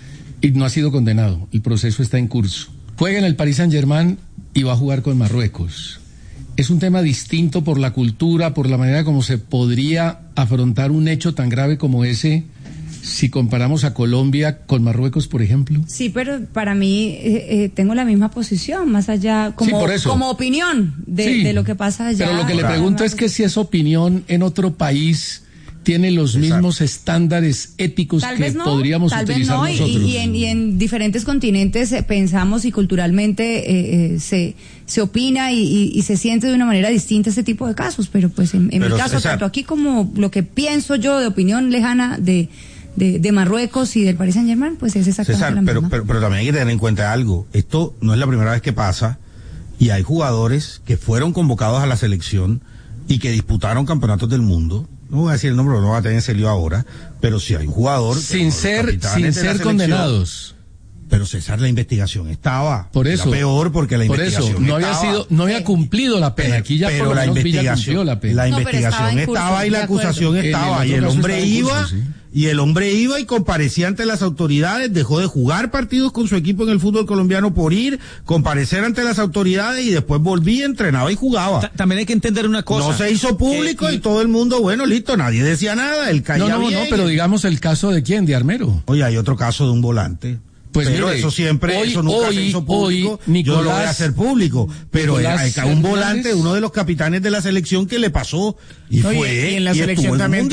y no ha sido condenado. El proceso está en curso. Juega en el Paris Saint-Germain y va a jugar con Marruecos. Es un tema distinto por la cultura, por la manera como se podría afrontar un hecho tan grave como ese si comparamos a Colombia con Marruecos, por ejemplo.
Sí, pero para mí tengo la misma posición, más allá como opinión de lo que pasa allá.
Pero lo que le pregunto es que si esa opinión en otro país tiene los mismos estándares éticos que podríamos utilizar nosotros.
Y en diferentes continentes pensamos y culturalmente se opina y se siente de una manera distinta este tipo de casos, pero pues en mi caso, tanto aquí como lo que pienso yo de opinión lejana de Marruecos y del Paris Saint-Germain, pues es exactamente la misma.
Pero también hay que tener en cuenta algo, esto no es la primera vez que pasa y hay jugadores que fueron convocados a la selección y que disputaron campeonatos del mundo. No voy a decir el nombre, no va a tener ese lío ahora, pero si hay un jugador
sin ser condenados.
Pero César, la investigación estaba.
Por eso.
Era peor porque la investigación
no había cumplido la pena. Aquí ya
pero
por
la investigación,
la pena.
La investigación estaba y la acusación estaba y el hombre iba. Y el hombre iba y comparecía ante las autoridades, dejó de jugar partidos con su equipo en el fútbol colombiano por comparecer ante las autoridades y después volvía, entrenaba y jugaba.
También hay que entender una cosa.
No se hizo público y todo el mundo, bueno, listo, nadie decía nada, él caía bien.
No, pero digamos el caso de quién, de Armero.
Oye, hay otro caso de un volante. Pues pero mire, eso nunca se hizo público, yo lo voy a hacer público, pero hay un volante, uno de los capitanes de la selección que le pasó y fue
y en la selección también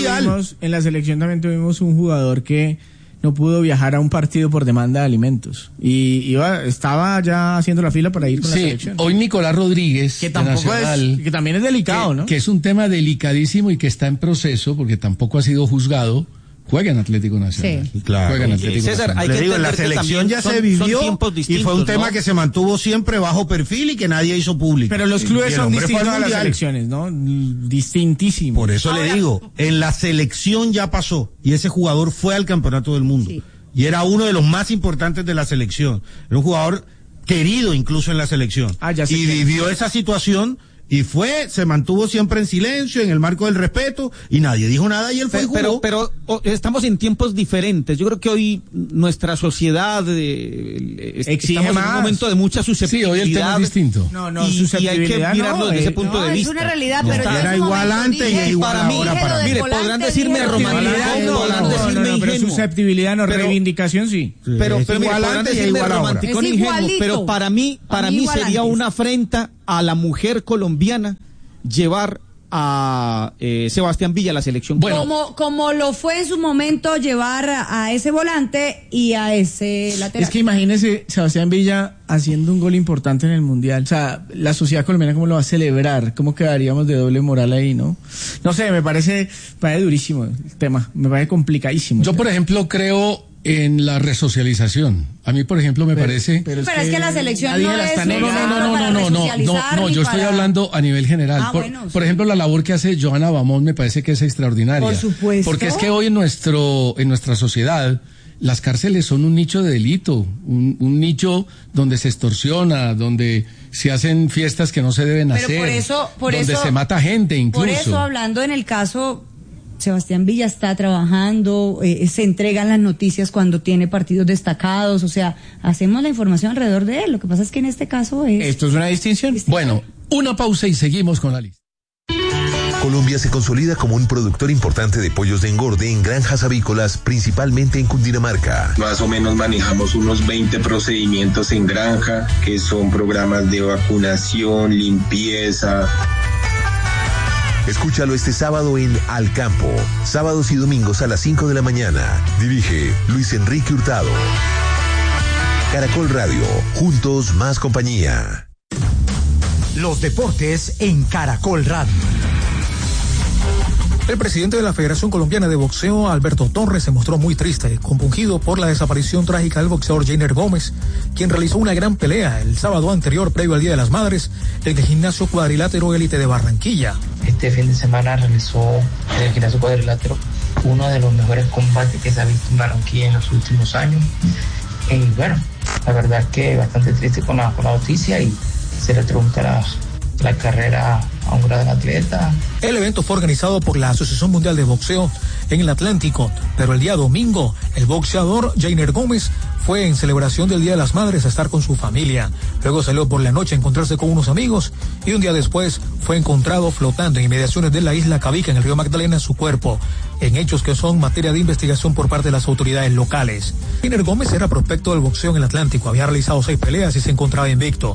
tuvimos un jugador que no pudo viajar a un partido por demanda de alimentos y estaba ya haciendo la fila para ir con la selección.
Hoy Nicolás Rodríguez,
que tampoco que también es delicado, ¿no?
Que es un tema delicadísimo y que está en proceso porque tampoco ha sido juzgado. Juega en Atlético Nacional.
Sí. Claro.
Juega en Atlético
César,
Nacional.
hay que
digo, en la selección ya se vivió y fue un tema que se mantuvo siempre bajo perfil y que nadie hizo público.
Pero los clubes son distintos a las selecciones, ¿no? Distintísimos.
Por eso le digo, en la selección ya pasó y ese jugador fue al campeonato del mundo. Sí. Y era uno de los más importantes de la selección. Era un jugador querido incluso en la selección. Y vivió esa situación. Y se mantuvo siempre en silencio, en el marco del respeto, y nadie dijo nada y él fue y jugó.
Pero estamos en tiempos diferentes. Yo creo que hoy nuestra sociedad exige más. En un momento de mucha susceptibilidad.
Sí, hoy el tema es distinto.
Y hay que mirarlo desde ese punto de vista.
Es una realidad, pero
era igual antes y es igual ahora para mí.
Mire, podrán decirme romántico, podrán decirme ingenuo.
Pero susceptibilidad no, reivindicación sí.
Pero podrán decirme romántico ingenuo. Pero para mí sería una afrenta a la mujer colombiana llevar a Sebastián Villa a la selección.
Bueno, como lo fue en su momento llevar a ese volante y a ese lateral.
Es que imagínese Sebastián Villa haciendo un gol importante en el Mundial. O sea, la sociedad colombiana cómo lo va a celebrar, cómo quedaríamos de doble moral ahí, ¿no? No sé, me parece durísimo el tema, me parece complicadísimo.
Yo, por ejemplo, creo en la resocialización. A mí, por ejemplo, me parece...
Pero es que la selección no es...
No, yo estoy hablando a nivel general. Por ejemplo, la labor que hace Johanna Bamón me parece que es extraordinaria.
Por supuesto.
Porque es que hoy en nuestra sociedad las cárceles son un nicho de delito, un nicho donde se extorsiona, donde se hacen fiestas que no se deben hacer, donde se mata gente incluso.
Por eso, hablando en el caso... Sebastián Villa está trabajando, se entregan las noticias cuando tiene partidos destacados, o sea, hacemos la información alrededor de él. Lo que pasa es que en este caso
¿Esto es una distinción?
Bueno, una pausa y seguimos con la lista.
Colombia se consolida como un productor importante de pollos de engorde en granjas avícolas, principalmente en Cundinamarca.
Más o menos manejamos unos 20 procedimientos en granja, que son programas de vacunación, limpieza.
Escúchalo este sábado en Al Campo, sábados y domingos a las 5 de la mañana. Dirige Luis Enrique Hurtado. Caracol Radio, juntos más compañía.
Los deportes en Caracol Radio.
El presidente de la Federación Colombiana de Boxeo, Alberto Torres, se mostró muy triste, compungido por la desaparición trágica del boxeador Jainer Gómez, quien realizó una gran pelea el sábado anterior, previo al Día de las Madres, en el gimnasio cuadrilátero élite de Barranquilla.
Este fin de semana realizó en el gimnasio cuadrilátero uno de los mejores combates que se ha visto en Barranquilla en los últimos años. Y bueno, la verdad que bastante triste con la noticia, y se le trunca la carrera a un gran atleta.
El evento fue organizado por la Asociación Mundial de Boxeo en el Atlántico, pero el día domingo el boxeador Jainer Gómez fue en celebración del Día de las Madres a estar con su familia. Luego salió por la noche a encontrarse con unos amigos y un día después fue encontrado flotando en inmediaciones de la isla Cabica, en el río Magdalena, su cuerpo, en hechos que son materia de investigación por parte de las autoridades locales. Jainer Gómez era prospecto del boxeo en el Atlántico, había realizado 6 peleas y se encontraba invicto.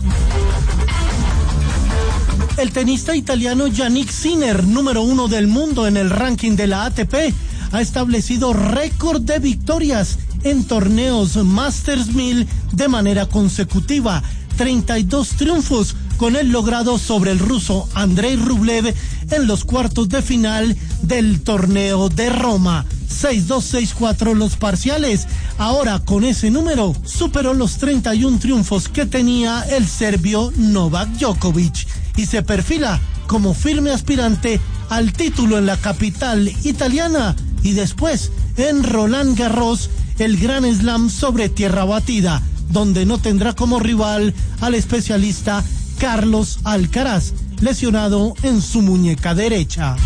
El tenista italiano Yannick Sinner, número 1 del mundo en el ranking de la ATP, ha establecido récord de victorias en torneos Masters 1000 de manera consecutiva. 32 triunfos con el logrado sobre el ruso Andrei Rublev en los cuartos de final del torneo de Roma. 6-2, 6-4 los parciales. Ahora con ese número superó los 31 triunfos que tenía el serbio Novak Djokovic y se perfila como firme aspirante al título en la capital italiana y después en Roland Garros, el Gran Slam sobre tierra batida, donde no tendrá como rival al especialista Carlos Alcaraz, lesionado en su muñeca derecha.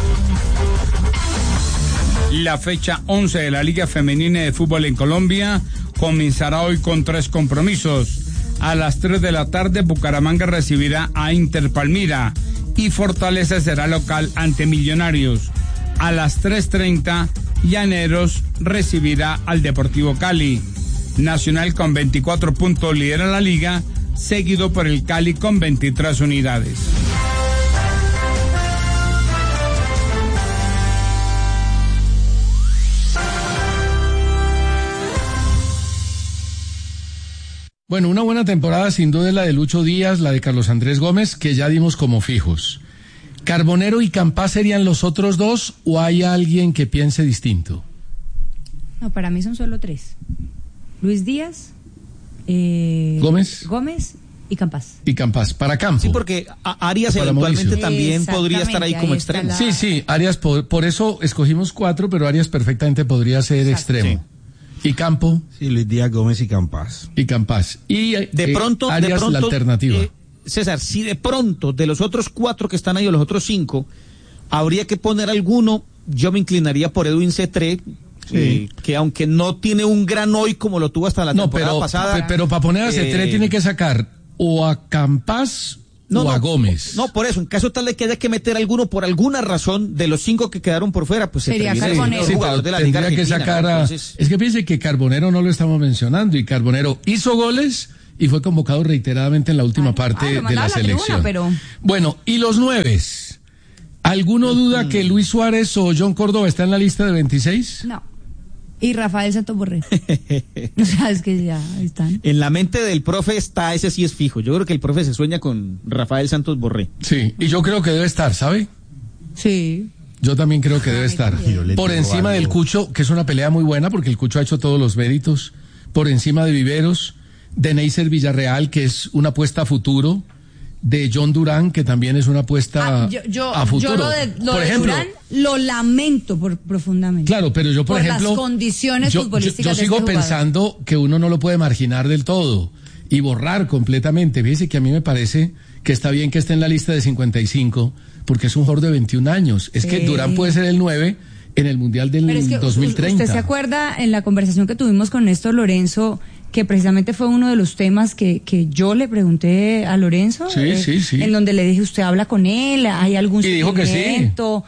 La fecha 11 de la Liga Femenina de Fútbol en Colombia comenzará hoy con 3 compromisos. A las 3 de la tarde, Bucaramanga recibirá a Inter Palmira y Fortaleza será local ante Millonarios. A las 3:30, Llaneros recibirá al Deportivo Cali. Nacional con 24 puntos lidera la liga, seguido por el Cali con 23 unidades.
Bueno, una buena temporada sin duda es la de Lucho Díaz, la de Carlos Andrés Gómez, que ya dimos como fijos. ¿Carbonero y Campás serían los otros dos o hay alguien que piense distinto?
No, para mí son solo 3. Luis Díaz,
Gómez
y Campás.
Y Campás, para campo.
Sí, porque Arias eventualmente también podría estar ahí como extremo.
Sí, Arias, por eso escogimos 4, pero Arias perfectamente podría ser extremo. Sí. ¿Y campo?
Sí, Luis Díaz, Gómez y Campás.
Y
de pronto,
Arias, la alternativa.
César, si de pronto de los otros 4 que están ahí, o los otros 5, habría que poner alguno, yo me inclinaría por Edwin Cetré, que aunque no tiene un gran hoy como lo tuvo hasta la temporada pasada.
Pero para poner a Cetré tiene que sacar o a Campás o a Gómez.
No, por eso, en caso tal de que haya que meter alguno por alguna razón, de los 5 que quedaron por fuera, pues
sería Carbonero.
De la Liga
Argentina, que sacar a... Entonces... Es que piense que Carbonero no lo estamos mencionando, y Carbonero hizo goles y fue convocado reiteradamente en la última parte de la selección. Bueno, y los 9. ¿Alguno duda que Luis Suárez o John Córdoba está en la lista de 26?
No. Y Rafael Santos Borré. O sea, es que ya están.
En la mente del profe está, ese sí es fijo. Yo creo que el profe se sueña con Rafael Santos Borré.
Sí, y yo creo que debe estar, ¿sabe?
Sí.
Yo también creo que debe estar. Por encima del Cucho, que es una pelea muy buena, porque el Cucho ha hecho todos los méritos. Por encima de Viveros, de Neisser Villarreal, que es una apuesta a futuro, de John Durán, que también es una apuesta a futuro.
Yo lo de Durán lo lamento profundamente.
Claro, pero yo, por ejemplo,
las condiciones futbolísticas
yo sigo pensando que uno no lo puede marginar del todo y borrar completamente. Fíjese que a mí me parece que está bien que esté en la lista de 55, porque es un jugador de 21 años. Es que Durán puede ser el 9 en el Mundial del 2030.
¿Usted se acuerda en la conversación que tuvimos con Néstor Lorenzo que precisamente fue uno de los temas que yo le pregunté a Lorenzo.
Sí.
En donde le dije, ¿usted habla con él? ¿Hay algún seguimiento?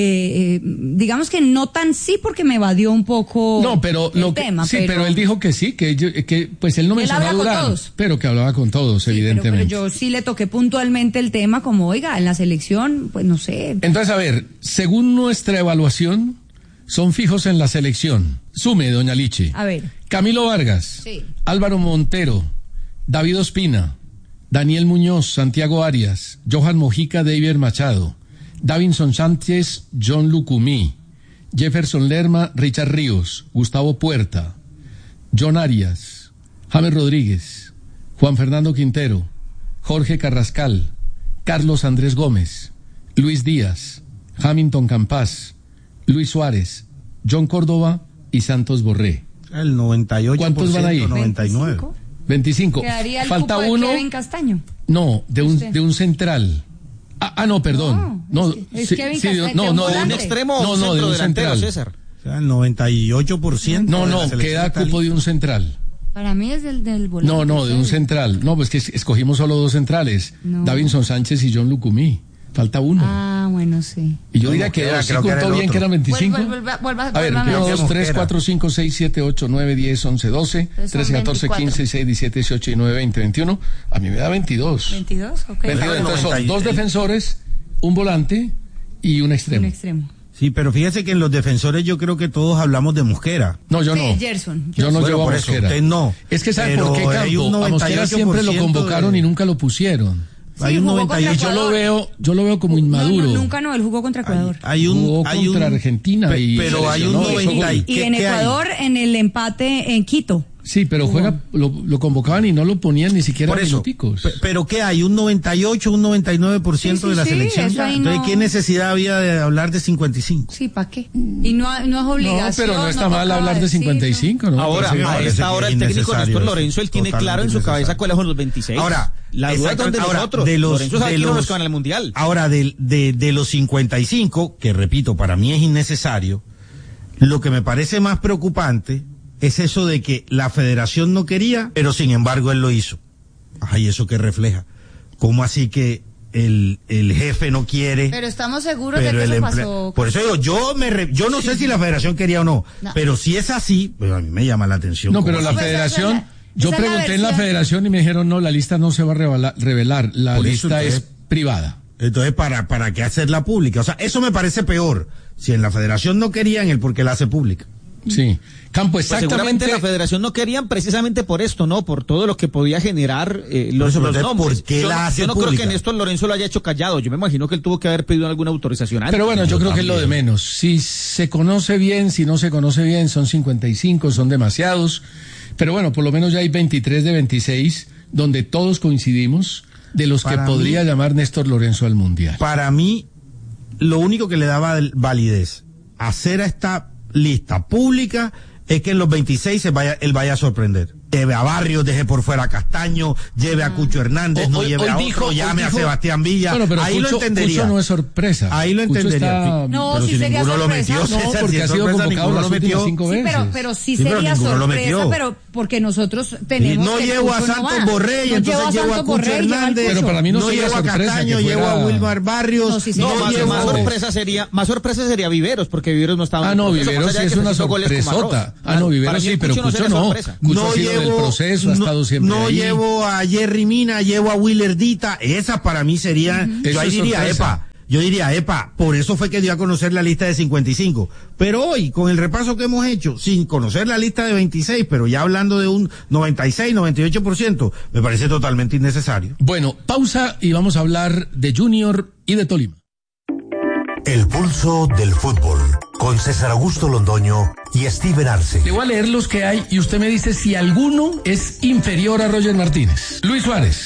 Digamos que no tan sí, porque me evadió un poco el tema.
Pero él dijo que sí, que pues él no mencionó a Durán, pero que hablaba con todos, evidentemente.
Pero yo sí le toqué puntualmente el tema, como, oiga, en la selección, pues no sé.
Entonces, a ver, según nuestra evaluación, son fijos en la selección. Sume, doña Lichi.
A ver.
Camilo Vargas.
Sí.
Álvaro Montero. David Ospina. Daniel Muñoz. Santiago Arias. Johan Mojica. David Machado. Davinson Sánchez. John Lucumí. Jefferson Lerma. Richard Ríos. Gustavo Puerta. John Arias. James Rodríguez. Juan Fernando Quintero. Jorge Carrascal. Carlos Andrés Gómez. Luis Díaz. Hamilton Campas. Luis Suárez. John Córdoba y Santos Borré.
El 98%.
¿Cuántos van ahí?
99.
25.
Quedaría el
Falta
cupo
uno.
de Kevin Castaño.
No, de un central. No, perdón. No,
es Kevin Castaño.
de un
extremo o
de un
delantero,
central.
César.
O sea, el 98%.
No, queda cupo de un central.
Para mí es del volante.
No, de un central. No, pues que escogimos solo dos centrales.
No.
Davinson Sánchez y John Lucumí. Falta uno.
Ah, bueno, sí.
Y yo diría que sí contó bien que eran 25.
Vuelva,
a ver, 1, 2, 3, 4, 5, 6, 7, 8, 9, 10, 11, 12, 13, 14, 15, 16, 17, 18, 19, 20, 21. A mí me da 22.
22, ok.
22, entonces son dos defensores, un volante y un extremo.
Sí, pero fíjese que en los defensores yo creo que todos hablamos de Mosquera.
No, yo no.
Gerson.
Yo no llevo a
por eso,
Mosquera.
usted no.
Es que ¿sabe
Pero
por qué, Campo? A Mosquera siempre lo convocaron y nunca lo pusieron.
Sí,
hay un 98.
Yo lo veo como inmaduro.
Nunca él jugó contra Ecuador.
Jugó contra Argentina
pero hay un 90
y en Ecuador en el empate en Quito.
Sí, pero lo convocaban y no lo ponían ni siquiera minuticos.
Pero ¿qué hay? Un 98, un 99% de la selección. Entonces, ¿qué necesidad había de hablar de 55?
Sí, ¿para qué? Y no es obligación.
No, pero no está mal hablar de 55, ¿no?
Ahora, a esta hora el técnico Néstor Lorenzo, él tiene claro en su cabeza cuáles son los 26.
Ahora,
la duda es de nosotros. Lorenzo sabe quiénes los que van al Mundial.
Ahora, de los 55, que repito, para mí es innecesario, lo que me parece más preocupante es eso de que la federación no quería, pero sin embargo él lo hizo. Ay, ¿eso qué refleja? ¿Cómo así que el jefe no quiere?
Pero estamos seguros de que eso pasó.
Por eso digo, yo no sé si la federación quería o no, pero si es así, pues a mí me llama la atención.
No, pero la federación, yo pregunté en la federación y me dijeron, no, la lista no se va a revelar, la lista es privada.
Entonces, ¿para qué hacerla pública? O sea, eso me parece peor. Si en la federación no querían, el por qué la hace pública.
Sí. Campo, exactamente.
Pues seguramente la federación no querían precisamente por esto, ¿no? Por todo lo que podía generar los nombres.
¿Por qué la hace
yo no
pública?
creo que Néstor Lorenzo lo haya hecho callado. Yo me imagino que él tuvo que haber pedido alguna autorización antes.
Pero bueno, yo creo que es lo de menos. Si se conoce bien, si no se conoce bien, son 55, son demasiados. Pero bueno, por lo menos ya hay 23 de 26, donde todos coincidimos, de los que podría llamar Néstor Lorenzo al Mundial.
Para mí, lo único que le daba validez a hacer a esta lista pública es que en los 26 él vaya a sorprender. Lleve a Barrios, deje por fuera a Castaño, lleve a Cucho Hernández, no lleve a otro, llame a Sebastián Villa.
Bueno, pero
ahí
Cucho,
lo entendería.
Cucho no es sorpresa.
Ahí lo entendería.
No,
pero
sí sería
ninguno
sorpresa.
lo metió,
No,
César,
porque ha sido convocado las últimas 5 veces.
Pero sí sería sorpresa, pero porque nosotros tenemos.
No llevo a Santos Borré y entonces llevo a Cucho Hernández.
Pero para mí no sería
llevo a
sorpresa
Castaño, llevo a Wilmar Barrios.
Más sorpresa sería Viveros, porque Viveros no estaba.
No, Viveros sí es una sorpresota. No, Viveros sí, pero Cucho no. Cucho ha sido del proceso, ha estado siempre
no
ahí.
Llevo a Jerry Mina, llevo a Willerdita, esa para mí sería, yo ahí diría, epa, por eso fue que dio a conocer la lista de 55, pero hoy, con el repaso que hemos hecho, sin conocer la lista de 26, pero ya hablando de un 96, 98%, me parece totalmente innecesario.
Bueno, pausa y vamos a hablar de Junior y de Tolima.
El pulso del fútbol, con César Augusto Londoño y Steven Arce.
Le voy a leer los que hay y usted me dice si alguno es inferior a Roger Martínez. Luis Suárez.